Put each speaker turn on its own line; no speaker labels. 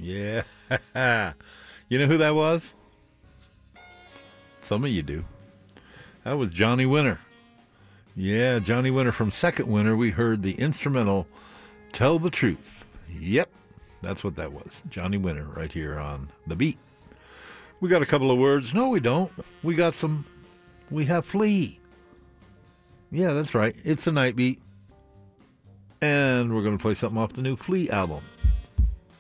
Yeah. You know who that was? Some of you do. That was Johnny Winter. Yeah, Johnny Winter from Second Winter. We heard the instrumental Tell the Truth. Yep, that's what that was. Johnny Winter right here on The Beat. We got a couple of words. No, we don't. We got some. We have Flea. Yeah, that's right. It's the Night Beat. And we're going to play something off the new Flea album.